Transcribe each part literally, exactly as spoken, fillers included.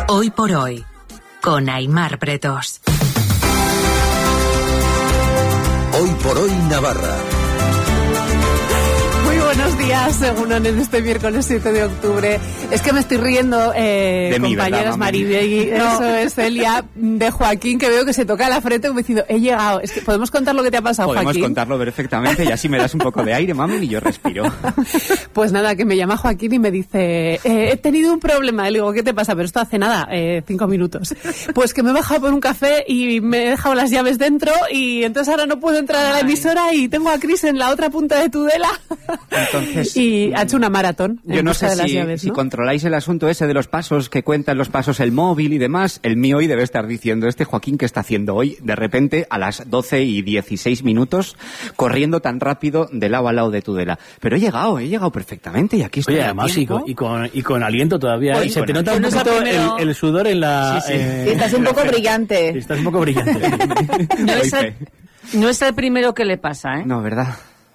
Hoy por hoy, con Aimar Pretos. Hoy por hoy, Navarra. Muy buenos días, según en este miércoles siete de octubre. Es que me estoy riendo, eh, de compañeras Maribel, no. Eso es, Celia, de Joaquín, que veo que se toca la frente como diciendo, he llegado. Es que podemos contar lo que te ha pasado, Podemos Joaquín. Podemos contarlo perfectamente y así me das un poco de aire, mami, y yo respiro. Pues nada, que me llama Joaquín y me dice, eh, he tenido un problema. Y le digo, ¿qué te pasa? Pero esto hace nada, eh, cinco minutos. Pues que me he bajado por un café y me he dejado las llaves dentro y entonces ahora no puedo entrar a la emisora y tengo a Cris en la otra punta de Tudela. Entonces, y ha hecho una maratón. Yo no sé de las si, llaves, ¿no? si controláis el asunto ese de los pasos, que cuentan los pasos el móvil y demás. El mío hoy debe estar diciendo, este Joaquín, ¿qué está haciendo hoy? De repente, a las doce y dieciséis minutos, corriendo tan rápido de lado a lado de Tudela. Pero he llegado, he llegado perfectamente y aquí estoy. Oye, además, y con, y, con, y con aliento todavía. Oye, y se te nota un poquito primero... el, el sudor en la... Sí, sí. Eh... Y estás un poco brillante. Estás un poco brillante. no, es el, no es el primero que le pasa, ¿eh? No, ¿verdad?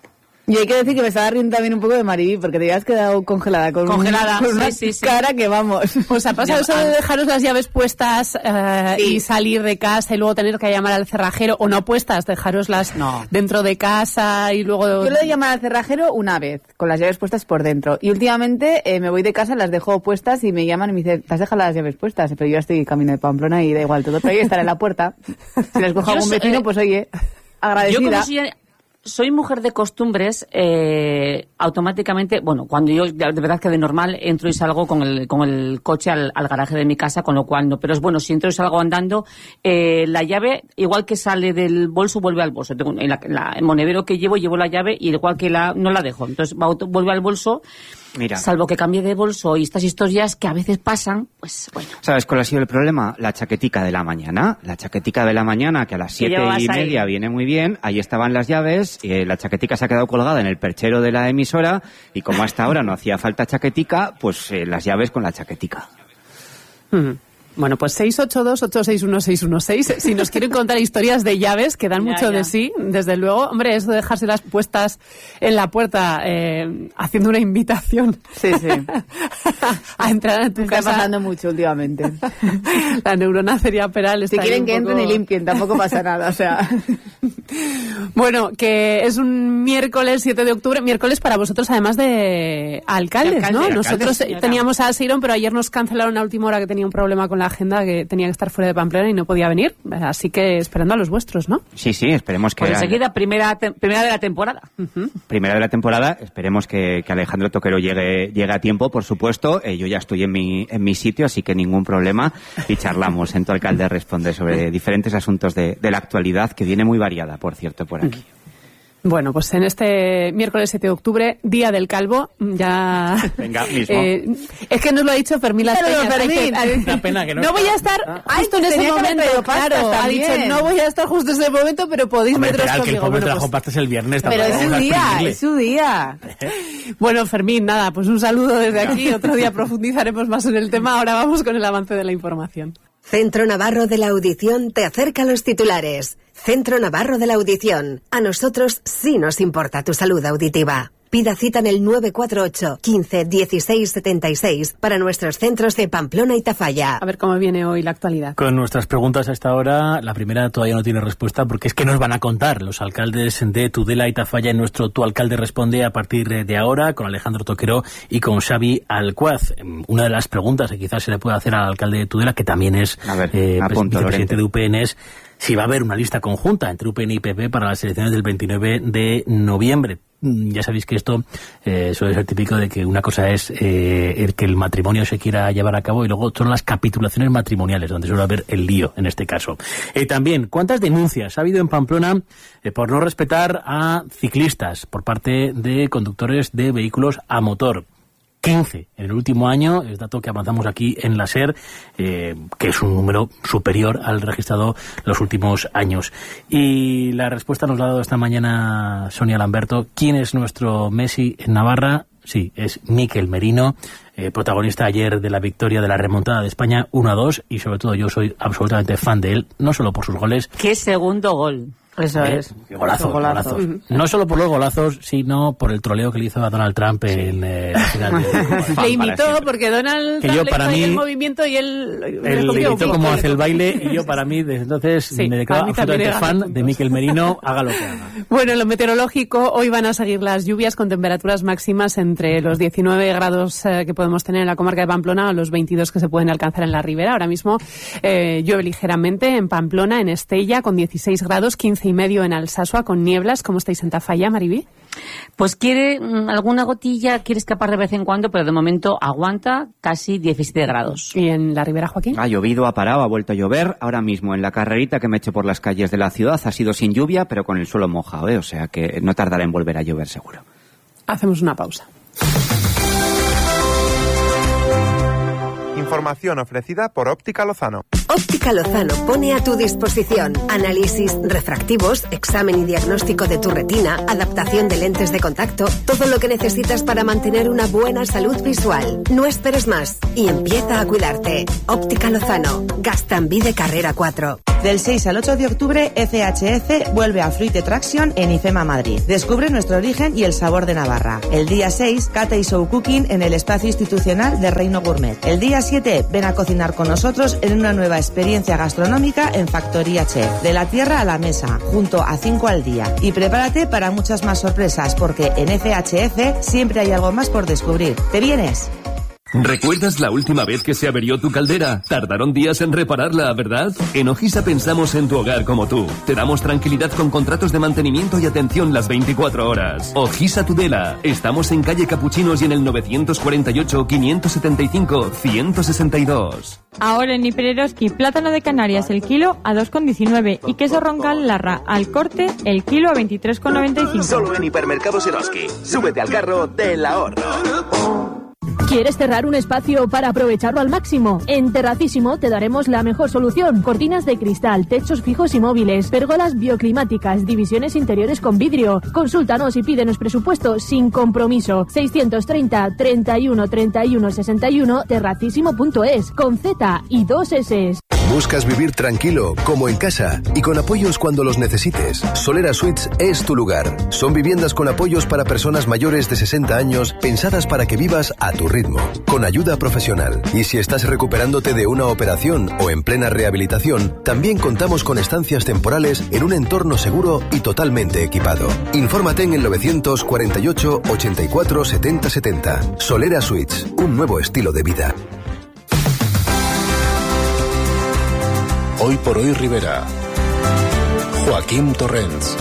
Y hay que decir que me estaba riendo también un poco de Maribí, porque te habías quedado congelada con, congelada, un, con una sí, sí, cara sí. que vamos. Pues ha pasado eso de dejaros las llaves puestas uh, sí. y salir de casa y luego tener que llamar al cerrajero, o no puestas, dejaroslas no. dentro de casa y luego... Yo lo de llamar al cerrajero una vez, con las llaves puestas por dentro. Y últimamente eh, me voy de casa, las dejo puestas y me llaman y me dicen, ¿te has dejado las llaves puestas? Pero yo estoy camino de Pamplona y da igual, todo pero estar en la puerta. Si les cojo a algún vecino, pues oye, agradecida. Yo como si... Soy mujer de costumbres, eh, automáticamente, bueno, cuando yo de verdad que de normal entro y salgo con el con el coche al, al garaje de mi casa, con lo cual no, pero es bueno, si entro y salgo andando, eh, la llave, igual que sale del bolso, vuelve al bolso. Tengo en la, la, el monedero que llevo, llevo la llave y igual que la, no la dejo. Entonces va, vuelve al bolso. Mira. Salvo que cambie de bolso y estas historias que a veces pasan, pues bueno. ¿Sabes cuál ha sido el problema? La chaquetica de la mañana. La chaquetica de la mañana, que a las siete y media ahí? viene muy bien. Ahí estaban las llaves. Y la chaquetica se ha quedado colgada en el perchero de la emisora. Y como hasta ahora no hacía falta chaquetica, pues eh, las llaves con la chaquetica. Mm. Bueno, pues seis ocho dos, ocho seis uno, seis uno seis. Si nos quieren contar historias de llaves que dan ya, mucho ya. de sí, desde luego, hombre, eso de dejárselas puestas en la puerta, eh, haciendo una invitación. Sí, sí. a entrar a tu Me casa. Está pasando mucho últimamente. La neurona cerebral. Si quieren que poco... entren y limpien, tampoco pasa nada, o sea. Bueno, que es un miércoles siete de octubre, miércoles para vosotros además de alcaldes, alcalde, ¿no? Alcalde, Nosotros señora. teníamos a Seiron, pero ayer nos cancelaron a última hora que tenía un problema con la agenda, que tenía que estar fuera de Pamplona y no podía venir, así que esperando a los vuestros, ¿no? Sí, sí, esperemos que... Pues enseguida, primera, te- primera de la temporada. Uh-huh. Primera de la temporada, esperemos que, que Alejandro Toquero llegue, llegue a tiempo, por supuesto. Eh, yo ya estoy en mi, en mi sitio, así que ningún problema. Y charlamos en Tu Alcalde Responde sobre diferentes asuntos de, de la actualidad, que viene muy variada, por cierto, por aquí. Bueno, pues en este miércoles siete de octubre, Día del Calvo, ya... Venga, mismo. Eh, es que nos lo ha dicho Fermín Las Peñas. Fermín. Una pena que no. No voy a estar Ah, justo en ese momento, claro. Ha dicho, no voy a estar justo en ese momento, pero podéis Hombre, meteros espera, que el conmigo. pobre Bueno, trajo pues, pastas el viernes. Pero es su día, es su día. bueno, Fermín, nada, pues un saludo desde aquí. Otro día profundizaremos más en el tema. Ahora vamos con el avance de la información. Centro Navarro de la Audición te acerca a los titulares. Centro Navarro de la Audición. A nosotros sí nos importa tu salud auditiva. Pida cita en el nueve cuatro ocho, quince, dieciséis, setenta y seis para nuestros centros de Pamplona y Tafalla. A ver cómo viene hoy la actualidad. Con nuestras preguntas a esta hora, la primera todavía no tiene respuesta porque es que nos van a contar los alcaldes de Tudela y Tafalla en nuestro Tu Alcalde Responde a partir de ahora, con Alejandro Toquero y con Xavi Alcuaz. Una de las preguntas que quizás se le pueda hacer al alcalde de Tudela, que también es a ver, eh, apunto, vicepresidente de U P N, es si va a haber una lista conjunta entre U P N y P P para las elecciones del veintinueve de noviembre. Ya sabéis que esto eh, suele ser típico de que una cosa es eh, el que el matrimonio se quiera llevar a cabo y luego son las capitulaciones matrimoniales, donde suele haber el lío en este caso. Eh, también, ¿cuántas denuncias ha habido en Pamplona eh, por no respetar a ciclistas por parte de conductores de vehículos a motor? quince en el último año, es dato que avanzamos aquí en la SER, eh, que es un número superior al registrado los últimos años. Y la respuesta nos la ha dado esta mañana Sonia Lamberto. ¿Quién es nuestro Messi en Navarra? Sí, es Mikel Merino, eh, protagonista ayer de la victoria de la remontada de España uno a dos, y sobre todo yo soy absolutamente fan de él, no solo por sus goles. ¡Qué segundo gol! Eso ¿Eh? es. Qué golazos, Golazo. golazos. No solo por los golazos, sino por el troleo que le hizo a Donald Trump en eh, la final de... Le imitó porque Donald que Trump yo, le para hizo ahí mí, el movimiento y él... Él le imitó como hace el baile y yo para mí desde entonces Sí, me declaro a mí también absolutamente le gana fan de Mikel Merino, haga lo que haga. Bueno, en lo meteorológico, hoy van a seguir las lluvias con temperaturas máximas entre los diecinueve grados eh, que podemos tener en la comarca de Pamplona o los veintidós que se pueden alcanzar en la ribera. Ahora mismo eh, llueve ligeramente en Pamplona, en Estella, con dieciséis grados, quince y medio en Alsasua, con nieblas. ¿Cómo estáis en Tafalla, Maribí? Pues quiere mm, alguna gotilla, quiere escapar de vez en cuando, pero de momento aguanta casi diecisiete grados. ¿Y en la ribera, Joaquín? Ha llovido, ha parado, ha vuelto a llover. Ahora mismo en la carrerita que me eché por las calles de la ciudad ha sido sin lluvia, pero con el suelo mojado, ¿eh? O sea que no tardará en volver a llover seguro. Hacemos una pausa. Información ofrecida por Óptica Lozano. Óptica Lozano pone a tu disposición análisis refractivos, examen y diagnóstico de tu retina, adaptación de lentes de contacto, todo lo que necesitas para mantener una buena salud visual. No esperes más y empieza a cuidarte. Óptica Lozano, Gastambide Carrera cuatro. Del seis al ocho de octubre, F H C vuelve a Fruit Attraction en IFEMA Madrid. Descubre nuestro origen y el sabor de Navarra. El día seis, Cata y Show Cooking en el espacio institucional de Reino Gourmet. El día siete, ven a cocinar con nosotros en una nueva experiencia gastronómica en Factoría Chef. De la tierra a la mesa, junto a cinco al día. Y prepárate para muchas más sorpresas, porque en F H F siempre hay algo más por descubrir. ¿Te vienes? ¿Recuerdas la última vez que se averió tu caldera? Tardaron días en repararla, ¿verdad? En Ojisa pensamos en tu hogar como tú. Te damos tranquilidad con contratos de mantenimiento y atención las veinticuatro horas. Ojisa Tudela. Estamos en calle Capuchinos y en el novecientos cuarenta y ocho, quinientos setenta y cinco, ciento sesenta y dos. Ahora en Hipereroski, plátano de Canarias el kilo a dos con diecinueve y queso roncal Larra al corte el kilo a veintitrés con noventa y cinco. Solo en Hipermercados Eroski. Súbete al carro del ahorro. ¿Quieres cerrar un espacio para aprovecharlo al máximo? En Terracísimo te daremos la mejor solución. Cortinas de cristal, techos fijos y móviles, pérgolas bioclimáticas, divisiones interiores con vidrio. Consúltanos y pídenos presupuesto sin compromiso. seiscientos treinta, treinta y uno, treinta y uno, sesenta y uno, terracísimo punto es, con Z y dos S. ¿Buscas vivir tranquilo, como en casa, y con apoyos cuando los necesites? Solera Suites es tu lugar. Son viviendas con apoyos para personas mayores de sesenta años, pensadas para que vivas a tu ritmo, con ayuda profesional. Y si estás recuperándote de una operación o en plena rehabilitación, también contamos con estancias temporales en un entorno seguro y totalmente equipado. Infórmate en el novecientos cuarenta y ocho, ochenta y cuatro, setenta setenta. Solera Suites, un nuevo estilo de vida. Hoy por hoy Rivera. Joaquín Torrents.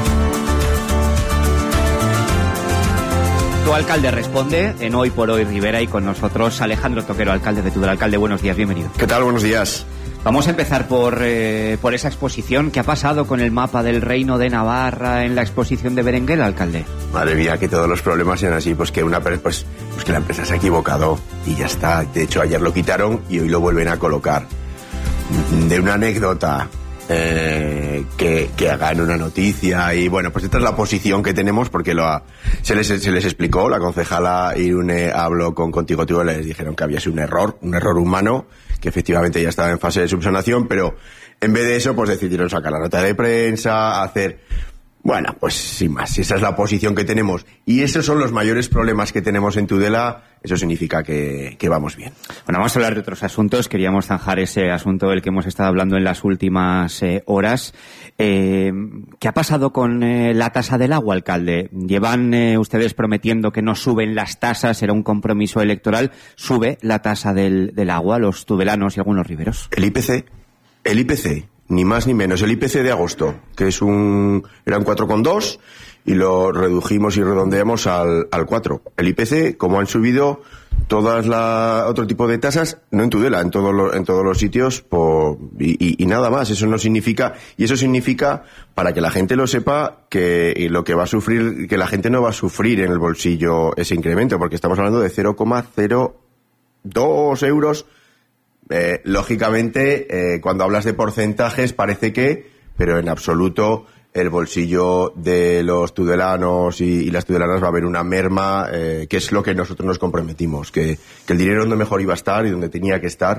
Tu alcalde responde en Hoy por Hoy Rivera y con nosotros Alejandro Toquero, alcalde de Tudela. Alcalde, buenos días, bienvenido. ¿Qué tal? Buenos días. Vamos a empezar por, eh, por esa exposición. ¿Qué ha pasado con el mapa del Reino de Navarra en la exposición de Berenguel, alcalde? Madre mía, que todos los problemas sean así, pues que una pues, pues que la empresa se ha equivocado y ya está. De hecho, ayer lo quitaron y hoy lo vuelven a colocar. De una anécdota eh, que, que hagan una noticia y bueno, pues esta es la posición que tenemos porque lo ha, se, les, se les explicó, la concejala Irune habló con Contigo Tío, les dijeron que había sido un error, un error humano, que efectivamente ya estaba en fase de subsanación, pero en vez de eso pues decidieron sacar la nota de prensa, hacer... Bueno, pues sin más, esa es la posición que tenemos y esos son los mayores problemas que tenemos en Tudela, eso significa que, que vamos bien. Bueno, vamos a hablar de otros asuntos, queríamos zanjar ese asunto del que hemos estado hablando en las últimas eh, horas. Eh, ¿Qué ha pasado con eh, la tasa del agua, alcalde? Llevan eh, ustedes prometiendo que no suben las tasas, era un compromiso electoral, ¿sube la tasa del, del agua, los tudelanos y algunos riberos? El I P C, el I P C. Ni más ni menos. El I P C de agosto, que es un era un cuatro coma dos y lo redujimos y redondeamos al, al cuatro. El I P C, como han subido todas la otro tipo de tasas, no en Tudela, en todos los, en todos los sitios, por, y, y, y nada más. Eso no significa, y eso significa, para que la gente lo sepa, que lo que va a sufrir, que la gente no va a sufrir en el bolsillo ese incremento, porque estamos hablando de cero coma cero dos euros. Eh, lógicamente, eh, cuando hablas de porcentajes parece que, pero en absoluto el bolsillo de los tudelanos y, y las tudelanas va a haber una merma, eh, que es lo que nosotros nos comprometimos, que, que el dinero donde mejor iba a estar y donde tenía que estar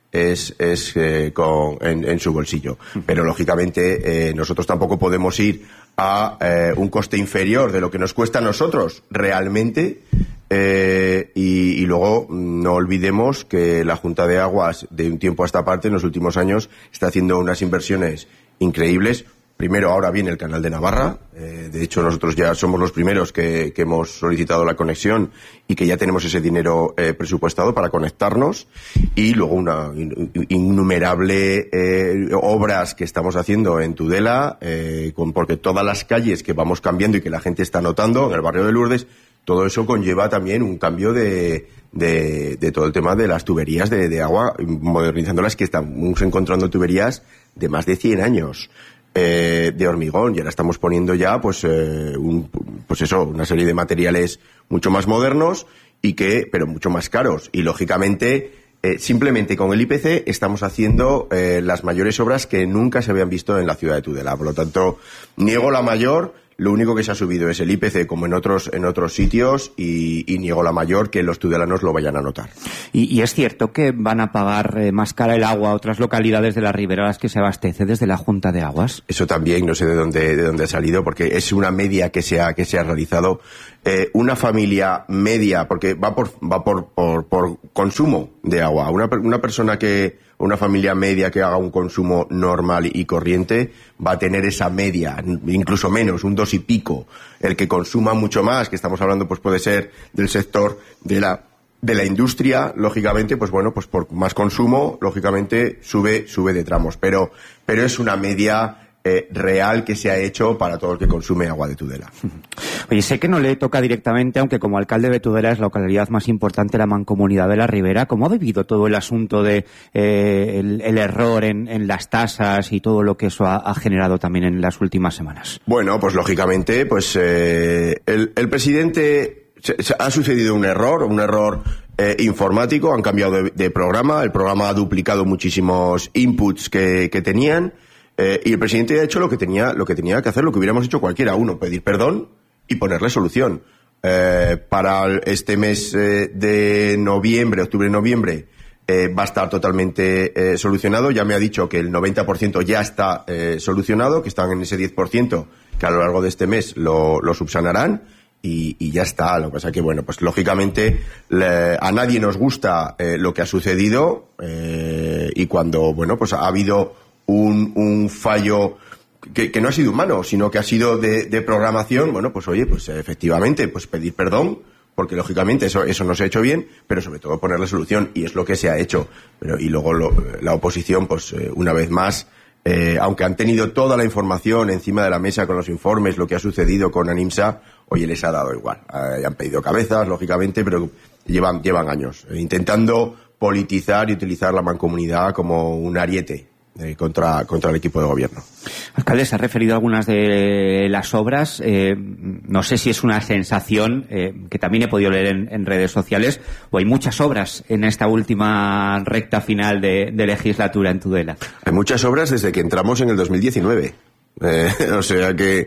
es, es eh, con, en, en su bolsillo. Pero, lógicamente, eh, nosotros tampoco podemos ir a eh, un coste inferior de lo que nos cuesta a nosotros realmente. Eh, y, y luego no olvidemos que la Junta de Aguas, de un tiempo a esta parte, en los últimos años, está haciendo unas inversiones increíbles. Primero, ahora viene el Canal de Navarra. Eh, de hecho, nosotros ya somos los primeros que, que hemos solicitado la conexión y que ya tenemos ese dinero eh, presupuestado para conectarnos. Y luego una in, innumerable eh, obras que estamos haciendo en Tudela, eh, con, porque todas las calles que vamos cambiando y que la gente está notando en el barrio de Lourdes, todo eso conlleva también un cambio de, de, de todo el tema de las tuberías de, de agua, modernizándolas, que estamos encontrando tuberías de más de cien años. Eh, de hormigón, y ahora estamos poniendo ya pues eh, un, pues eso, una serie de materiales mucho más modernos y que, pero mucho más caros, y lógicamente eh, simplemente con el I P C estamos haciendo eh, las mayores obras que nunca se habían visto en la ciudad de Tudela. Por lo tanto, niego la mayor. Lo único que se ha subido es el I P C, como en otros en otros sitios, y, y niego la mayor que los tudelanos lo vayan a notar. ¿Y, y es cierto que van a pagar eh, más cara el agua a otras localidades de la ribera a las que se abastece desde la Junta de Aguas? Eso también no sé de dónde de dónde ha salido, porque es una media que se ha que se ha realizado. Eh, una familia media, porque va por va por por, por consumo de agua. Una una persona que una familia media que haga un consumo normal y corriente va a tener esa media, incluso menos, un dos y pico. El que consuma mucho más, que estamos hablando, pues puede ser del sector de la de la industria, lógicamente, pues bueno, pues por más consumo, lógicamente sube sube de tramos, pero pero es una media eh, real que se ha hecho para todo el que consume agua de Tudela. Oye, sé que no le toca directamente, aunque como alcalde de Tudela es la localidad más importante de la mancomunidad de la Ribera. ¿Cómo ha vivido todo el asunto de eh, el, el error en, en las tasas y todo lo que eso ha, ha generado también en las últimas semanas? Bueno, pues lógicamente, pues eh, el, el presidente se, se, ha sucedido un error, un error eh, informático. Han cambiado de, de programa. El programa ha duplicado muchísimos inputs que, que tenían. Eh, y el presidente ha hecho lo que tenía, lo que tenía que hacer, lo que hubiéramos hecho cualquiera uno, pedir perdón y ponerle solución. Eh, para este mes eh, de noviembre, octubre-noviembre, eh, va a estar totalmente eh, solucionado. Ya me ha dicho que el noventa por ciento ya está eh, solucionado, que están en ese diez por ciento que a lo largo de este mes lo, lo subsanarán. Y, y ya está. Lo que pasa que, bueno, pues lógicamente le, a nadie nos gusta eh, lo que ha sucedido eh, y cuando, bueno, pues ha habido Un, un fallo que, que no ha sido humano, sino que ha sido de, de programación, bueno, pues oye, pues efectivamente, pues pedir perdón, porque lógicamente eso, eso no se ha hecho bien, pero sobre todo ponerle solución, y es lo que se ha hecho. Pero, y luego lo, la oposición, pues eh, una vez más, eh, aunque han tenido toda la información encima de la mesa con los informes, lo que ha sucedido con ANIMSA, oye, les ha dado igual. Eh, han pedido cabezas, lógicamente, pero llevan, llevan años eh, intentando politizar y utilizar la mancomunidad como un ariete Eh, contra, contra el equipo de gobierno. Alcalde, se ha referido a algunas de las obras. Eh, no sé si es una sensación eh, que también he podido leer en, en redes sociales, o hay muchas obras en esta última recta final de, de legislatura en Tudela. Hay muchas obras desde que entramos en el dos mil diecinueve. Eh, o sea que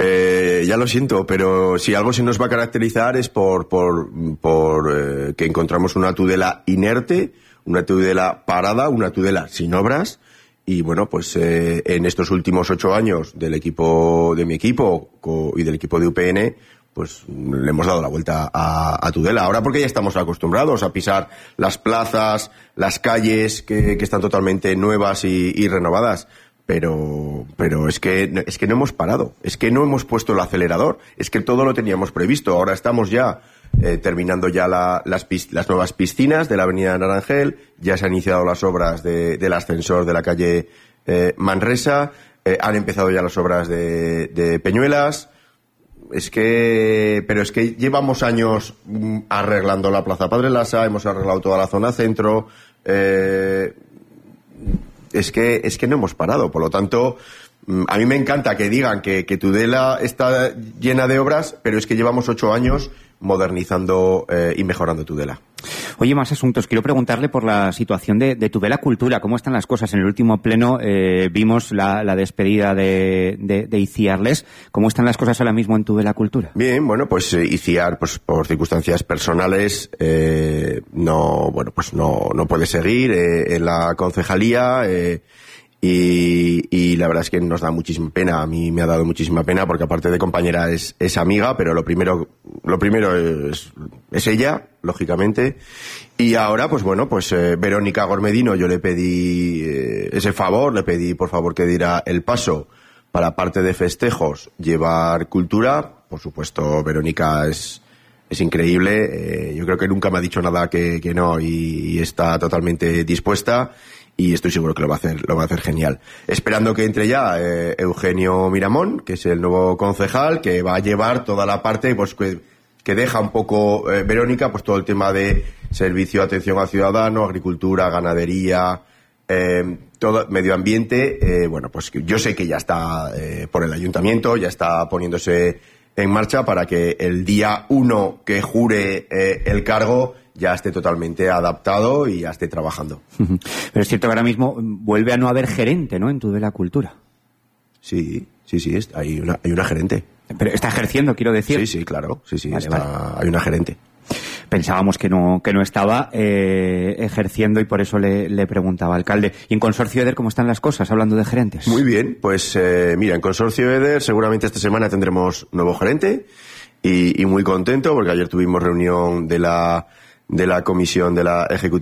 eh, ya lo siento, pero si algo se nos va a caracterizar es por, por, por eh, que encontramos una Tudela inerte, una Tudela parada, una Tudela sin obras. Y bueno, pues eh, en estos últimos ocho años del equipo, de mi equipo co, y del equipo de U P N, pues le hemos dado la vuelta a, a Tudela. Ahora porque ya estamos acostumbrados a pisar las plazas, las calles que, que están totalmente nuevas y, y renovadas. Pero, pero es que, es que no hemos parado. Es que no hemos puesto el acelerador. Es que todo lo teníamos previsto. Ahora estamos ya Eh, terminando ya la, las, las nuevas piscinas de la avenida Naranjel, ya se han iniciado las obras de, del ascensor de la calle eh, Manresa, eh, han empezado ya las obras de, de Peñuelas. Es que, pero es que llevamos años mm, arreglando la Plaza Padre Lasa, hemos arreglado toda la zona centro, eh, es que, es que no hemos parado, por lo tanto, a mí me encanta que digan que, que Tudela está llena de obras, pero es que llevamos ocho años modernizando eh, y mejorando Tudela. Oye, más asuntos. Quiero preguntarle por la situación de, de Tudela Cultura. ¿Cómo están las cosas? En el último pleno eh, vimos la, la despedida de, de, de Iciarles. ¿Cómo están las cosas ahora mismo en Tudela Cultura? Bien, bueno, pues eh, Iciar, pues por circunstancias personales, eh, no, bueno, pues no, no puede seguir eh, en la concejalía. Eh, Y, y la verdad es que nos da muchísima pena. A mí me ha dado muchísima pena porque aparte de compañera es, es amiga, pero lo primero, lo primero es, es ella, lógicamente. Y ahora, pues bueno, pues eh, Verónica Gormedino, yo le pedí eh, ese favor, le pedí por favor que diera el paso para, parte de festejos, llevar cultura. Por supuesto, Verónica es, es increíble. Eh, yo creo que nunca me ha dicho nada que, que no y, y está totalmente dispuesta. Y estoy seguro que lo va a hacer, lo va a hacer genial. Esperando que entre ya eh, Eugenio Miramón, que es el nuevo concejal, que va a llevar toda la parte, pues que, que deja un poco eh, Verónica, pues todo el tema de servicio, atención al ciudadano, agricultura, ganadería, eh, todo medio ambiente. Eh, bueno, pues yo sé que ya está eh, por el ayuntamiento, ya está poniéndose en marcha para que el día uno que jure eh, el cargo ya esté totalmente adaptado y ya esté trabajando. Pero es cierto que ahora mismo vuelve a no haber gerente, ¿no?, en Tudela Cultura. Sí, sí, sí, hay una, hay una gerente. Pero está ejerciendo, quiero decir. Sí, sí, claro, sí, sí, vale, está, vale. Hay una gerente. Pensábamos que no que no estaba eh, ejerciendo y por eso le, le preguntaba, alcalde. ¿Y en Consorcio Eder cómo están las cosas, hablando de gerentes? Muy bien, pues eh, mira, en Consorcio Eder seguramente esta semana tendremos nuevo gerente y, y muy contento porque ayer tuvimos reunión de la de la comisión de la ejecutiva